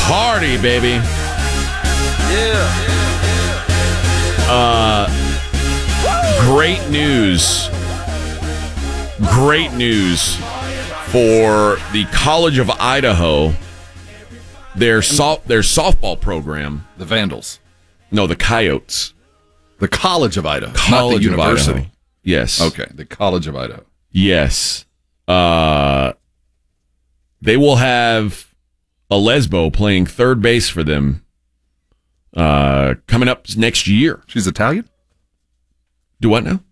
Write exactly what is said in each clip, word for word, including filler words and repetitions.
party, baby. Yeah. Uh, great news. Great news for the College of Idaho. Their soft their softball program. The Vandals. No, the Coyotes. The College of Idaho, College not the of university. Idaho. Yes. Okay, the College of Idaho. Yes. Uh, they will have a lesbo playing third base for them uh, coming up next year. She's Italian? Do what now?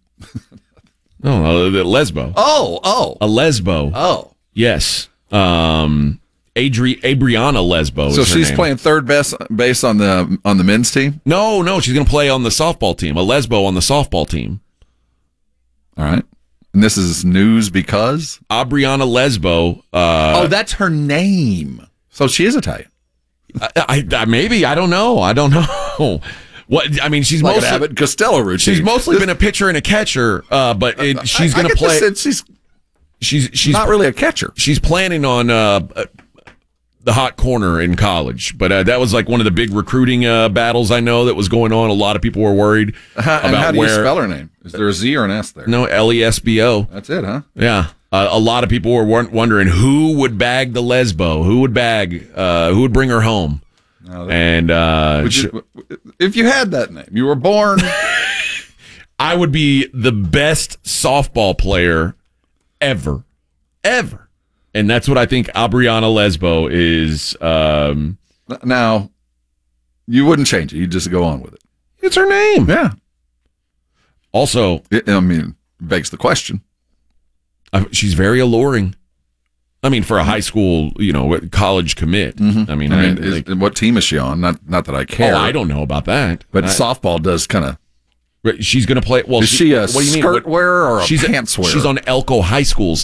No, the lesbo. Oh, oh. A lesbo. Oh. Yes. Um, Adri- Abriana Lesbo. So is her she's name. playing third base, base on the on the men's team? No, no, she's going to play on the softball team. A lesbo on the softball team. All right. And this is news because? Abriana Lesbo. Uh, oh, that's her name. So she is Italian. I, I, I maybe I don't know. I don't know. What I mean, she's like mostly an Abbott Costello routine. She's mostly this, been a pitcher and a catcher, uh, but it, she's going to play. She's she's she's not really a catcher. She's planning on uh, the hot corner in college, but uh, that was like one of the big recruiting uh, battles I know that was going on. A lot of people were worried how, about and how do where. you spell her name? Is there a Z or an S there? No, L E S B O. That's it, huh? Yeah. Uh, a lot of people were wondering who would bag the lesbo, who would bag, uh, who would bring her home. No, and uh, you, if you had that name, you were born. I would be the best softball player ever, ever, and that's what I think Abriana Lesbo is. Um, now, you wouldn't change it; you just go on with it. It's her name. Yeah. Also, it, I mean, begs the question. Uh, she's very alluring. I mean, for a high school, you know, college commit. Mm-hmm. I mean, I mean, I, is, like, what team is she on? Not, not that I care. Oh, I don't know about that. But I, softball does kind of. She's going to play. Well, is she a what do you mean? skirt What, wearer or a she's pants a, wearer? She's on Elko High School's